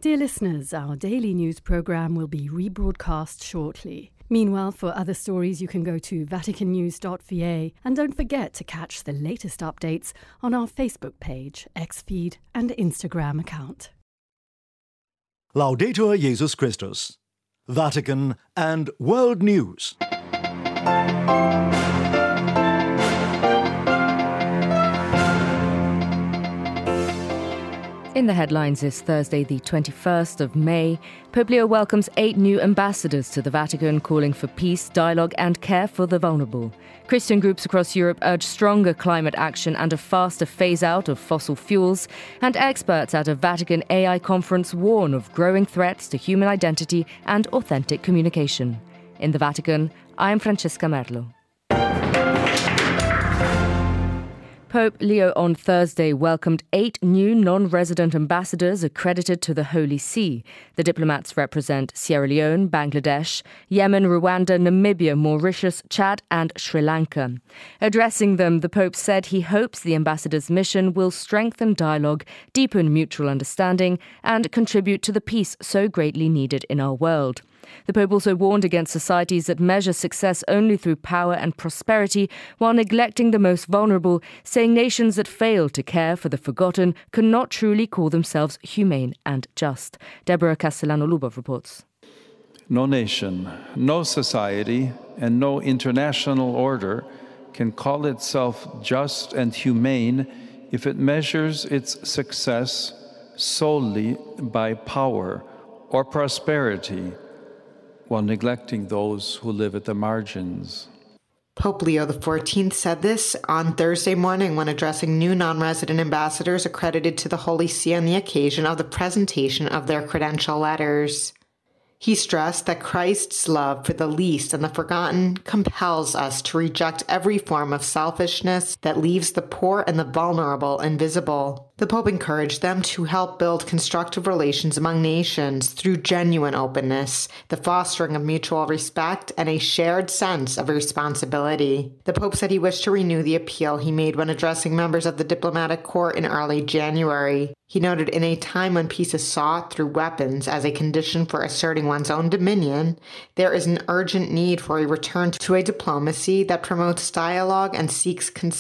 Dear listeners, our daily news programme will be rebroadcast shortly. Meanwhile, for other stories, you can go to vaticannews.va and don't forget to catch the latest updates on our Facebook page, X-Feed and Instagram account. Laudetur Jesus Christus. Vatican and World News. In the headlines this Thursday, the 21st of May, Pope Leo welcomes 8 new ambassadors to the Vatican, calling for peace, dialogue and care for the vulnerable. Christian groups across Europe urge stronger climate action and a faster phase-out of fossil fuels. And experts at a Vatican AI conference warn of growing threats to human identity and authentic communication. In the Vatican, I am Francesca Merlo. Pope Leo on Thursday welcomed 8 new non-resident ambassadors accredited to the Holy See. The diplomats represent Sierra Leone, Bangladesh, Yemen, Rwanda, Namibia, Mauritius, Chad and Sri Lanka. Addressing them, the Pope said he hopes the ambassadors' mission will strengthen dialogue, deepen mutual understanding and contribute to the peace so greatly needed in our world. The Pope also warned against societies that measure success only through power and prosperity while neglecting the most vulnerable, saying nations that fail to care for the forgotten cannot truly call themselves humane and just. Deborah Castellano-Lubov reports. No nation, no society, and no international order can call itself just and humane if it measures its success solely by power or prosperity, while neglecting those who live at the margins. Pope Leo XIV said this on Thursday morning when addressing new non-resident ambassadors accredited to the Holy See on the occasion of the presentation of their credential letters. He stressed that Christ's love for the least and the forgotten compels us to reject every form of selfishness that leaves the poor and the vulnerable invisible. The Pope encouraged them to help build constructive relations among nations through genuine openness, the fostering of mutual respect, and a shared sense of responsibility. The Pope said he wished to renew the appeal he made when addressing members of the diplomatic corps in early January. He noted in a time when peace is sought through weapons as a condition for asserting one's own dominion, there is an urgent need for a return to a diplomacy that promotes dialogue and seeks